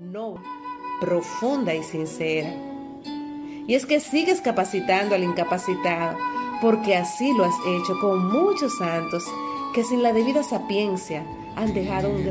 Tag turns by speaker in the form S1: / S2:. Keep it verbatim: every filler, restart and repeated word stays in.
S1: no, profunda y sincera. Y es que sigues capacitando al incapacitado, porque así lo has hecho con muchos santos que sin la debida sapiencia han dejado un